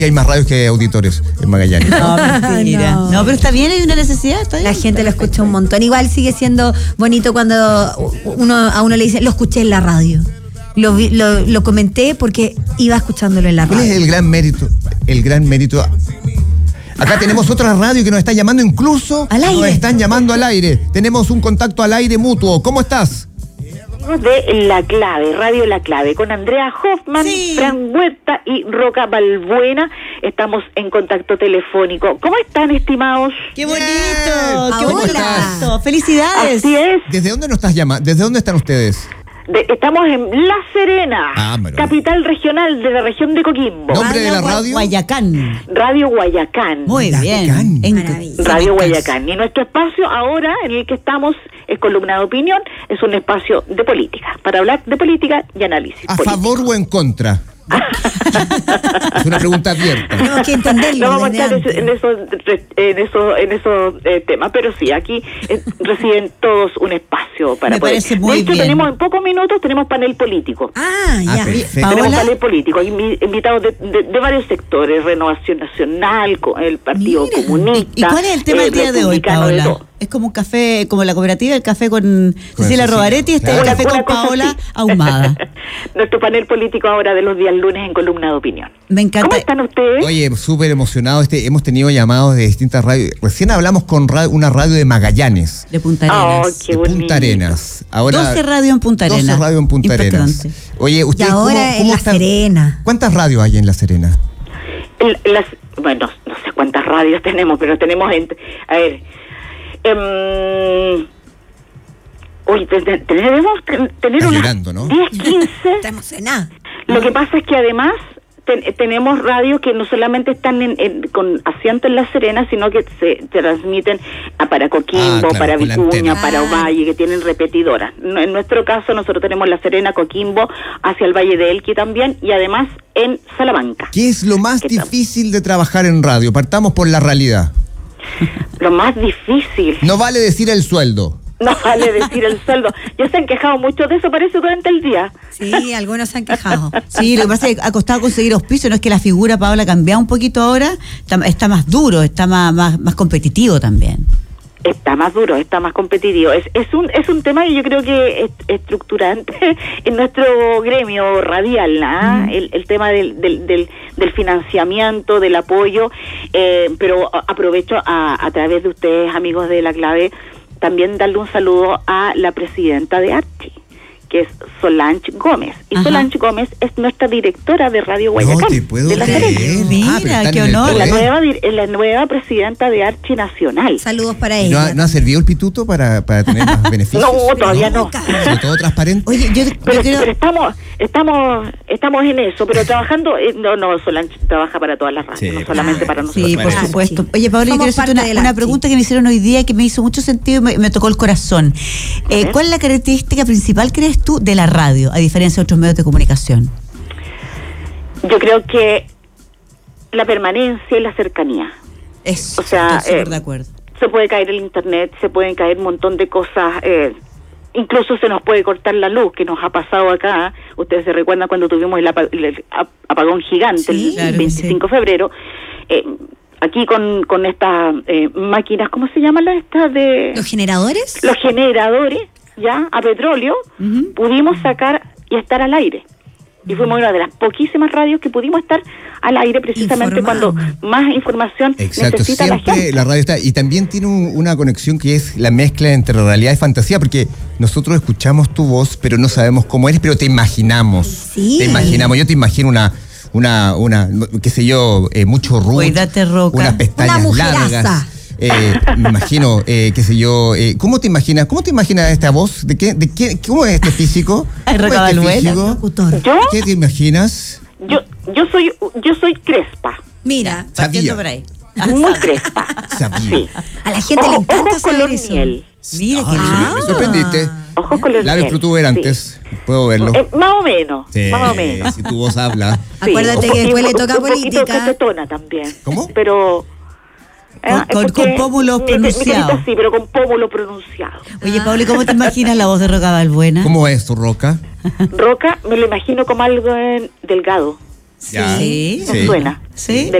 hay más radios que auditores en Magallanes. No, mentira. No, pero está bien, hay una necesidad. Está bien, la gente lo escucha un montón. Igual sigue siendo bonito cuando a uno le dice, lo escuché en la radio. Lo comenté porque iba escuchándolo en la radio. ¿Cuál es el gran mérito? El gran mérito. Acá tenemos otra radio que nos está llamando incluso. Al aire. Nos están llamando al aire. Tenemos un contacto al aire mutuo. ¿Cómo estás? De La Clave, Radio La Clave, con Andrea Hoffman, Sí. Fran Huerta y Roca Balbuena. Estamos en contacto telefónico. ¿Cómo están, estimados? ¡Qué bonito! Bien. ¡Qué ¿Cómo bonito! estás? ¡Felicidades! Así es. ¿Desde dónde nos estás llamando? ¿Desde dónde están ustedes? Estamos en La Serena, bueno. capital regional de la región de Coquimbo. ¿Nombre de la radio? Guayacán. Radio Guayacán. Muy Guayacán. bien. Maravilla. Radio Guayacán. Y nuestro espacio ahora en el que estamos es Columna de Opinión, es un espacio de política, para hablar de política y análisis ¿A político. favor o en contra? Es una pregunta abierta. Tenemos que entenderlo. No vamos a desde estar antes. en esos temas, pero sí, aquí reciben todos un espacio para Me poder. parece muy de hecho, bien. tenemos en pocos minutos tenemos panel político. Ya. perfecto. Tenemos Paola. panel político, hay invitados de varios sectores, Renovación Nacional, el Partido Mira. Comunista. ¿Y cuál es el tema del día de hoy, republicano, de Paola? todo. Es como un café, como la cooperativa, el café con Cecilia Cecilia, Rovaretti, este es el claro. café con Una cosa Paola así. ahumada. Nuestro panel político ahora de los días lunes en Columna de Opinión. Me encanta. ¿Cómo están ustedes? Oye, súper emocionado. Hemos tenido llamados de distintas radios. Recién hablamos con una radio de Magallanes, De Punta Oh, Arenas. qué de Punta bonito. Arenas. Ahora, 12 radios en Punta Arenas. 12 radios en Punta Arenas. Impresionante. Oye, Y ¿ustedes ahora en La Serena. ¿Cuántas radios hay en La Serena? Bueno, no sé cuántas radios tenemos, pero tenemos, a ver, hoy debemos tener Estás unas llorando, ¿no? 10, 15. Está emocionada. Lo que pasa es que además tenemos radios que no solamente están con asiento en La Serena, sino que se transmiten para Coquimbo, claro, para con la Vicuña, antena. para Ovalle, que tienen repetidoras. En nuestro caso, nosotros tenemos La Serena, Coquimbo, hacia el Valle de Elqui también, y además en Salamanca. ¿Qué es lo más ¿Qué tal? difícil de trabajar en radio? Partamos por la realidad. Lo más difícil, No vale decir el sueldo. no vale decir el sueldo. Ya se han quejado mucho de eso, parece, durante el día. Sí, algunos se han quejado. Sí, lo que pasa es que ha costado conseguir auspicio, no es que la figura, Paola, ha cambiado un poquito ahora, está más duro, está más competitivo también. Está más duro, está más competitivo. Es un tema que yo creo que es estructurante en nuestro gremio radial, ¿ah? El tema del financiamiento, del apoyo, pero aprovecho a través de ustedes, amigos de La Clave, también darle un saludo a la presidenta de Archi, que es Solange Gómez. Y Ajá. Solange Gómez es nuestra directora de Radio No Guayacán. te puedo de La creer. Serena. Mira, pero están qué en el honor. poder. Es la nueva presidenta de Archi Nacional. Saludos para ¿Y ¿No ella. ha servido el pituto para tener más beneficios? No, todavía no. ¿Sobre todo transparente? Oye, yo Pero creo... estamos en eso, pero trabajando, no, Solange trabaja para todas las radios, Sí, no solamente para nosotros. Sí, por Bueno. supuesto. Oye, Paola, yo Somos quiero hacerte parte del una Archi. pregunta que me hicieron hoy día que me hizo mucho sentido y me tocó el corazón. ¿Cuál es la característica principal, crees tú, de la radio, a diferencia de otros medios de comunicación? Yo creo que la permanencia y la cercanía. Eso, O sea, estoy súper de acuerdo. Se puede caer el internet, se pueden caer un montón de cosas, incluso se nos puede cortar la luz, que nos ha pasado acá. Ustedes se recuerdan cuando tuvimos el apagón gigante, Sí, el claro que 25 de febrero. Aquí con estas máquinas, ¿cómo se llaman estas de...? ¿Los generadores? Los generadores, ya, a petróleo, Ujú. pudimos sacar y estar al aire. Y fuimos una de las poquísimas radios que pudimos estar al aire precisamente Informando. cuando más información Exacto, necesita la siempre gente. la radio está. Y también tiene una conexión que es la mezcla entre realidad y fantasía, porque nosotros escuchamos tu voz, pero no sabemos cómo eres, pero te imaginamos. Sí. Te imaginamos. Yo te imagino una qué sé yo, mucho ruch, Cuídate, Roca. unas pestañas Una mujeraza. largas. Me imagino, qué sé yo, ¿cómo te imaginas esta voz? ¿Cómo es este físico? Ay, ¿Cómo es Roca este Balbuena. físico? Locutor. ¿Yo? ¿Qué te imaginas? Yo soy crespa, Mira, Partiendo Sabía. por ahí. muy crespa. Sabía. Sí. a la gente le encanta Ojos saber color eso. miel. Mira que Ah, me sorprendiste. Ojos color Labios miel. protuberantes, puedo verlo. Sí. Más o menos, más o menos. Si tu voz habla. Sí, Acuérdate que después le toca un poquito política. cachetona también. ¿Cómo? Pero... Con pómulos pronunciados. Sí, pero con pómulo pronunciado. Oye, Paola, ¿y cómo te imaginas la voz de Roca Balbuena? ¿Cómo es tu Roca? Roca me lo imagino como algo delgado. Ya. Sí. ¿Te suena? Sí.